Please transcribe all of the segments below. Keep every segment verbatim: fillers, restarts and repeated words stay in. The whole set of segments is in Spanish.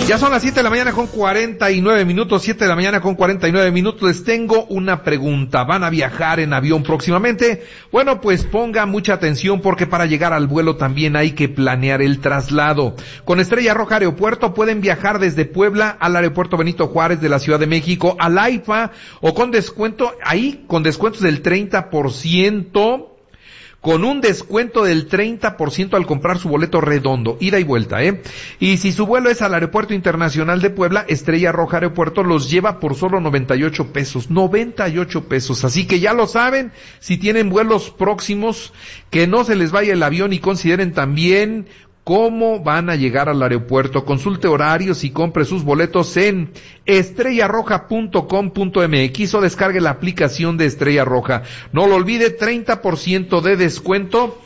Ya son las siete de la mañana con cuarenta y nueve minutos, siete de la mañana con cuarenta y nueve minutos. Les tengo una pregunta. ¿Van a viajar en avión próximamente? Bueno, pues ponga mucha atención porque para llegar al vuelo también hay que planear el traslado. Con Estrella Roja Aeropuerto pueden viajar desde Puebla al Aeropuerto Benito Juárez de la Ciudad de México, al AIFA, o con descuento, ahí con descuentos del treinta por ciento. Con un descuento del treinta por ciento al comprar su boleto redondo, ida y vuelta, ¿eh? Y si su vuelo es al Aeropuerto Internacional de Puebla, Estrella Roja Aeropuerto los lleva por solo noventa y ocho pesos, noventa y ocho pesos. Así que ya lo saben, si tienen vuelos próximos, que no se les vaya el avión y consideren también cómo van a llegar al aeropuerto. Consulte horarios y compre sus boletos en estrella roja punto com punto m x o descargue la aplicación de Estrella Roja. No lo olvide, treinta por ciento de descuento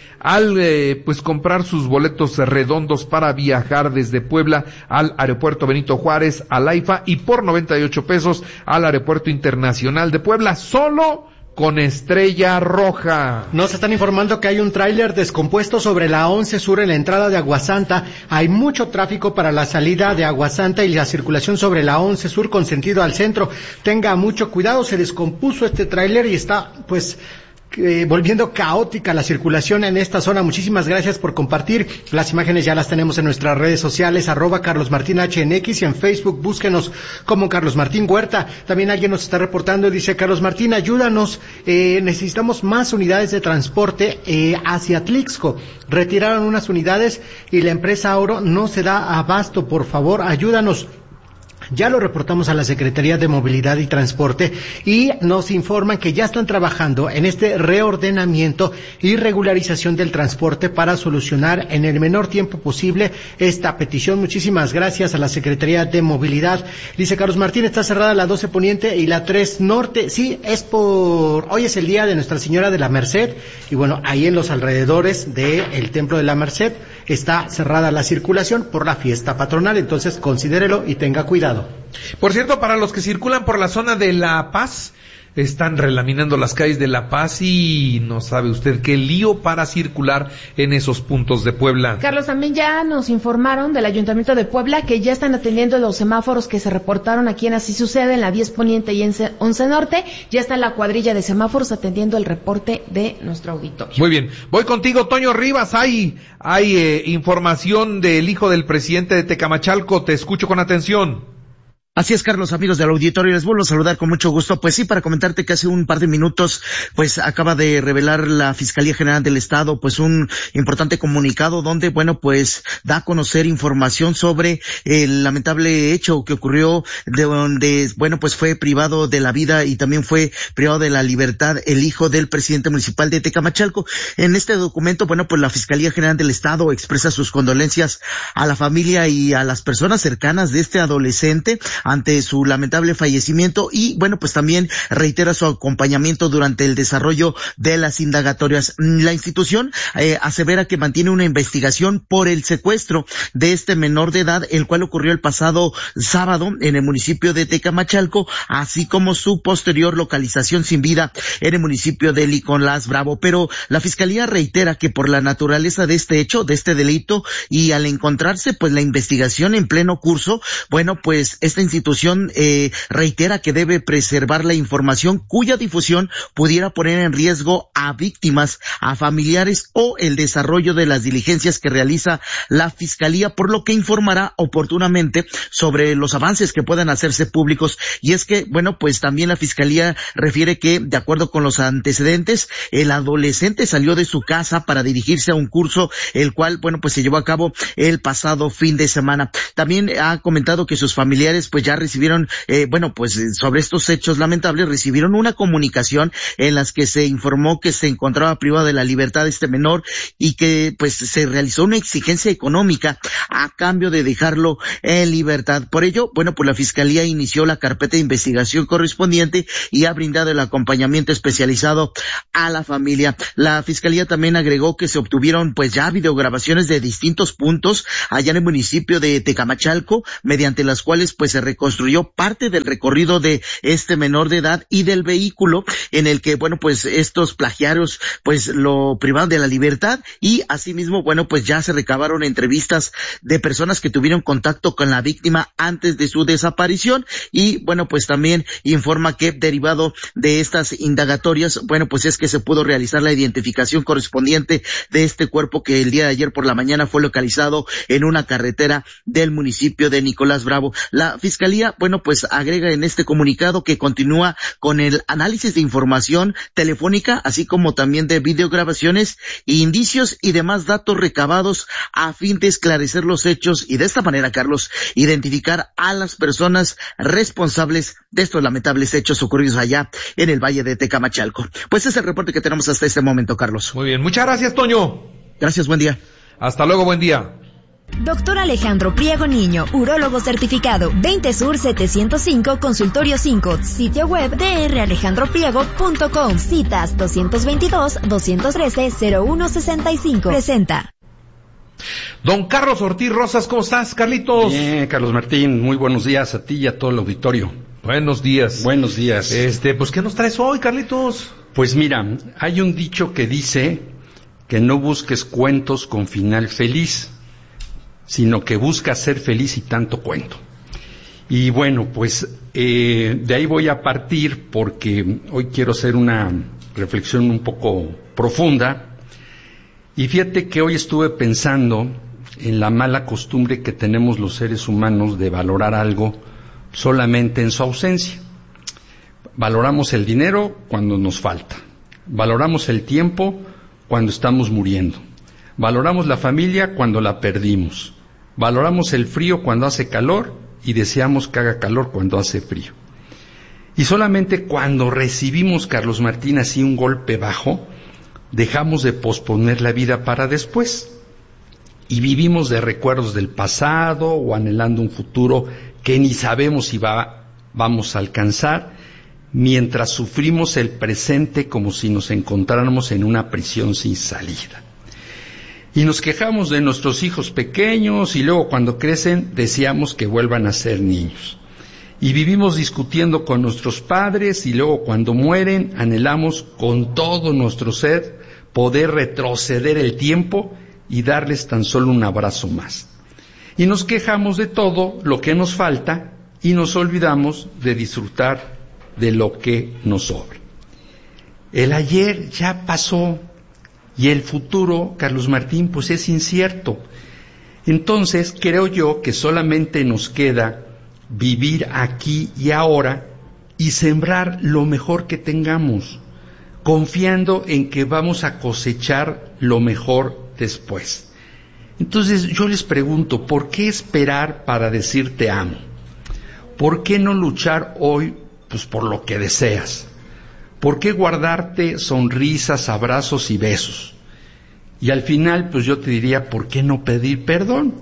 al eh, pues comprar sus boletos redondos para viajar desde Puebla al Aeropuerto Benito Juárez, al AIFA, y por noventa y ocho pesos al Aeropuerto Internacional de Puebla, solo con Estrella Roja. Nos están informando que hay un tráiler descompuesto sobre la once Sur en la entrada de Aguasanta. Hay mucho tráfico para la salida de Aguasanta y la circulación sobre la once Sur con sentido al centro. Tenga mucho cuidado, se descompuso este tráiler y está pues Eh, volviendo caótica la circulación en esta zona. Muchísimas gracias por compartir. Las imágenes ya las tenemos en nuestras redes sociales, arroba Carlos Martín H en X, y en Facebook búsquenos como Carlos Martín Huerta. También alguien nos está reportando, dice: Carlos Martín, ayúdanos, eh, necesitamos más unidades de transporte eh, hacia Tlixco. Retiraron unas unidades y la empresa Oro no se da abasto, por favor, ayúdanos. Ya lo reportamos a la Secretaría de Movilidad y Transporte y nos informan que ya están trabajando en este reordenamiento y regularización del transporte para solucionar en el menor tiempo posible esta petición. Muchísimas gracias a la Secretaría de Movilidad. Dice Carlos Martín, está cerrada la doce Poniente y la tres Norte. Sí, es por... hoy es el día de Nuestra Señora de la Merced y bueno, ahí en los alrededores del Templo de la Merced está cerrada la circulación por la fiesta patronal, entonces considérelo y tenga cuidado. Por cierto, para los que circulan por la zona de La Paz, están relaminando las calles de La Paz y no sabe usted qué lío para circular en esos puntos de Puebla. Carlos, también ya nos informaron del Ayuntamiento de Puebla que ya están atendiendo los semáforos que se reportaron aquí en Así Sucede, en la diez Poniente y en once Norte. Ya está la cuadrilla de semáforos atendiendo el reporte de nuestro auditorio. Muy bien, voy contigo, Toño Rivas. Hay, hay eh, información del hijo del presidente de Tecamachalco. Te escucho con atención. Así es, Carlos, amigos del auditorio, les vuelvo a saludar con mucho gusto. Pues sí, para comentarte que hace un par de minutos, pues acaba de revelar la Fiscalía General del Estado, pues un importante comunicado donde, bueno, pues da a conocer información sobre el lamentable hecho que ocurrió de donde, bueno, pues fue privado de la vida y también fue privado de la libertad el hijo del presidente municipal de Tecamachalco. En este documento, bueno, pues la Fiscalía General del Estado expresa sus condolencias a la familia y a las personas cercanas de este adolescente ante su lamentable fallecimiento y, bueno, pues también reitera su acompañamiento durante el desarrollo de las indagatorias. La institución eh, asevera que mantiene una investigación por el secuestro de este menor de edad, el cual ocurrió el pasado sábado en el municipio de Tecamachalco, así como su posterior localización sin vida en el municipio de Liconlás Bravo. Pero la Fiscalía reitera que por la naturaleza de este hecho, de este delito, y al encontrarse pues la investigación en pleno curso, bueno, pues esta institución eh, reitera que debe preservar la información cuya difusión pudiera poner en riesgo a víctimas, a familiares o el desarrollo de las diligencias que realiza la Fiscalía, por lo que informará oportunamente sobre los avances que puedan hacerse públicos. Y es que, bueno, pues también la Fiscalía refiere que, de acuerdo con los antecedentes, el adolescente salió de su casa para dirigirse a un curso, el cual, bueno, pues se llevó a cabo el pasado fin de semana. También ha comentado que sus familiares pues ya recibieron, eh, bueno, pues sobre estos hechos lamentables, recibieron una comunicación en las que se informó que se encontraba privado de la libertad este menor y que pues se realizó una exigencia económica a cambio de dejarlo en libertad. Por ello, bueno, pues la Fiscalía inició la carpeta de investigación correspondiente y ha brindado el acompañamiento especializado a la familia. La Fiscalía también agregó que se obtuvieron pues ya videograbaciones de distintos puntos allá en el municipio de Tecamachalco, mediante las cuales pues se reconstruyó parte del recorrido de este menor de edad y del vehículo en el que, bueno, pues estos plagiarios pues lo privaron de la libertad, y asimismo, bueno, pues ya se recabaron entrevistas de personas que tuvieron contacto con la víctima antes de su desaparición y bueno, pues también informa que derivado de estas indagatorias, bueno, pues es que se pudo realizar la identificación correspondiente de este cuerpo que el día de ayer por la mañana fue localizado en una carretera del municipio de Nicolás Bravo. La Fiscalía, bueno, pues agrega en este comunicado que continúa con el análisis de información telefónica, así como también de videograbaciones, indicios y demás datos recabados a fin de esclarecer los hechos y de esta manera, Carlos, identificar a las personas responsables de estos lamentables hechos ocurridos allá en el Valle de Tecamachalco. Pues es el reporte que tenemos hasta este momento, Carlos. Muy bien, muchas gracias, Toño. Gracias, buen día. Hasta luego, buen día. Doctor Alejandro Priego Niño, urólogo certificado, veinte Sur setecientos cinco, Consultorio cinco, sitio web d r alejandro priego punto com, citas dos veintidós, dos trece, cero uno sesenta y cinco. Presenta. Don Carlos Ortiz Rosas, ¿cómo estás, Carlitos? Bien, Carlos Martín, muy buenos días a ti y a todo el auditorio. Buenos días. Buenos días. Este, pues, ¿qué nos traes hoy, Carlitos? Pues mira, hay un dicho que dice que no busques cuentos con final feliz, sino que buscas ser feliz y tanto cuento. Y bueno, pues eh, de ahí voy a partir porque hoy quiero hacer una reflexión un poco profunda. Y fíjate que hoy estuve pensando en la mala costumbre que tenemos los seres humanos de valorar algo solamente en su ausencia. Valoramos el dinero cuando nos falta. Valoramos el tiempo cuando estamos muriendo. Valoramos la familia cuando la perdimos. Valoramos el frío cuando hace calor y deseamos que haga calor cuando hace frío. Y solamente cuando recibimos, Carlos Martín, así un golpe bajo, dejamos de posponer la vida para después. Y vivimos de recuerdos del pasado o anhelando un futuro que ni sabemos si va, vamos a alcanzar, mientras sufrimos el presente como si nos encontráramos en una prisión sin salida. Y nos quejamos de nuestros hijos pequeños y luego cuando crecen deseamos que vuelvan a ser niños. Y vivimos discutiendo con nuestros padres y luego cuando mueren anhelamos con todo nuestro ser poder retroceder el tiempo y darles tan solo un abrazo más. Y nos quejamos de todo lo que nos falta y nos olvidamos de disfrutar de lo que nos sobra. El ayer ya pasó. Y el futuro, Carlos Martín, pues es incierto. Entonces, creo yo que solamente nos queda vivir aquí y ahora y sembrar lo mejor que tengamos, confiando en que vamos a cosechar lo mejor después. Entonces, yo les pregunto, ¿por qué esperar para decir te amo? ¿Por qué no luchar hoy, pues, por lo que deseas? ¿Por qué guardarte sonrisas, abrazos y besos? Y al final, pues yo te diría, ¿por qué no pedir perdón?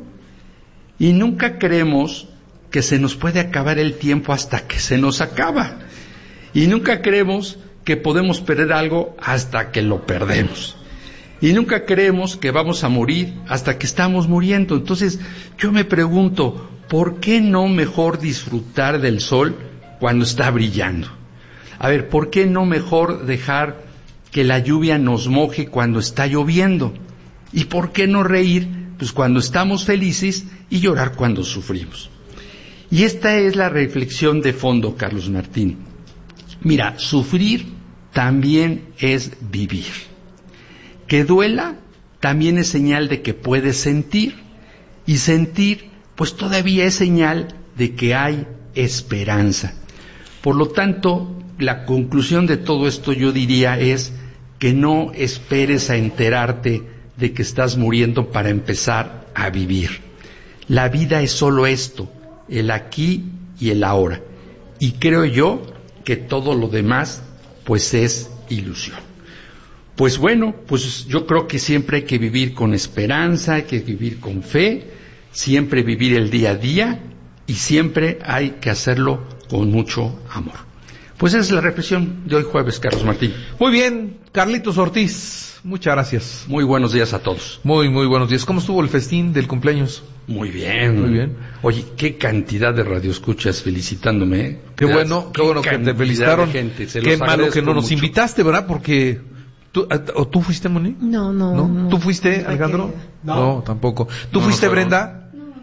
Y nunca creemos que se nos puede acabar el tiempo hasta que se nos acaba. Y nunca creemos que podemos perder algo hasta que lo perdemos. Y nunca creemos que vamos a morir hasta que estamos muriendo. Entonces, yo me pregunto, ¿por qué no mejor disfrutar del sol cuando está brillando? A ver, ¿por qué no mejor dejar que la lluvia nos moje cuando está lloviendo? ¿Y por qué no reír, pues, cuando estamos felices y llorar cuando sufrimos? Y esta es la reflexión de fondo, Carlos Martín. Mira, sufrir también es vivir. Que duela también es señal de que puedes sentir. Y sentir, pues todavía es señal de que hay esperanza. Por lo tanto, la conclusión de todo esto yo diría es que no esperes a enterarte de que estás muriendo para empezar a vivir. La vida es solo esto, el aquí y el ahora. Y creo yo que todo lo demás pues es ilusión. Pues bueno, pues yo creo que siempre hay que vivir con esperanza, hay que vivir con fe, siempre vivir el día a día y siempre hay que hacerlo con mucho amor. Pues esa es la reflexión de hoy jueves, Carlos Martín. Muy bien, Carlitos Ortiz, muchas gracias. Muy buenos días a todos. Muy, muy buenos días. ¿Cómo estuvo el festín del cumpleaños? Muy bien. Muy bien. Oye, qué cantidad de radioescuchas felicitándome, ¿eh? Qué bueno, qué, qué bueno que te felicitaron. Gente, qué malo que no nos mucho. invitaste, ¿verdad? Porque... ¿Tú, ¿O tú fuiste, Moni? No, no, no. no. ¿Tú fuiste, Alejandro? No. no, tampoco. ¿Tú no, fuiste, no, Brenda? No.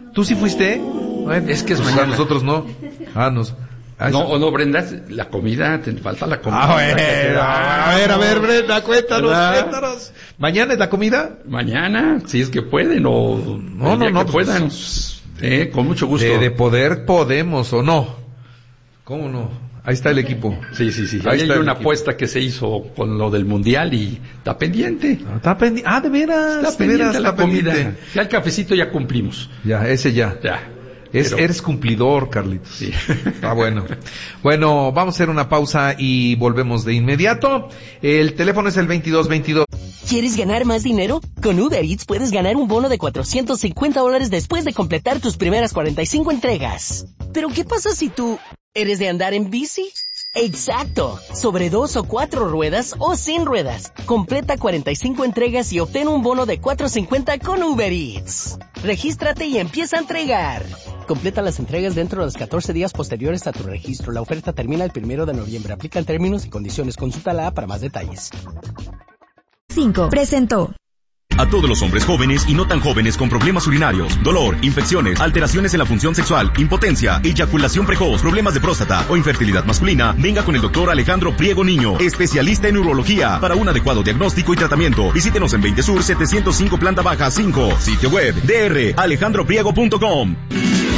¿Tú sí fuiste? Bueno, es que es pues mañana. A nosotros no. Ah, nos... Ah, no, o no, Brenda, la comida, te falta la comida. Ah, bueno, a ver, a ver, Brenda, cuéntanos, ¿verdad? cuéntanos. ¿Mañana es la comida? Mañana, si es que pueden, o no, no, no, que puedan. Pues, eh, con mucho gusto. De, de poder podemos, ¿o no? ¿Cómo no? Ahí está el equipo. Sí, sí, sí. Ahí hay está una equipo. apuesta que se hizo con lo del mundial y está pendiente. Ah, está pendiente. Ah, de veras. Está de pendiente veras, la está comida. pendiente. Ya el cafecito ya cumplimos. Ya, ese ya. Ya. Es, Pero... Eres cumplidor, Carlitos. Sí. Está bueno. Bueno, vamos a hacer una pausa y volvemos de inmediato. El teléfono es el veintidós veintidós. ¿Quieres ganar más dinero? Con Uber Eats puedes ganar un bono de cuatrocientos cincuenta dólares después de completar tus primeras cuarenta y cinco entregas. ¿Pero qué pasa si tú eres de andar en bici? Exacto, sobre dos o cuatro ruedas o sin ruedas. Completa cuarenta y cinco entregas y obtén un bono de cuatrocientos cincuenta con Uber Eats. Regístrate y empieza a entregar. Completa las entregas dentro de los catorce días posteriores a tu registro. La oferta termina el primero de noviembre. Aplican términos y condiciones. Consulta la app para más detalles. cinco. Presentó. A todos los hombres jóvenes y no tan jóvenes con problemas urinarios, dolor, infecciones, alteraciones en la función sexual, impotencia, eyaculación precoz, problemas de próstata o infertilidad masculina, venga con el doctor Alejandro Priego Niño, especialista en urología, para un adecuado diagnóstico y tratamiento. Visítenos en veinte Sur setecientos cinco Planta Baja cinco, sitio web d r alejandro priego punto com.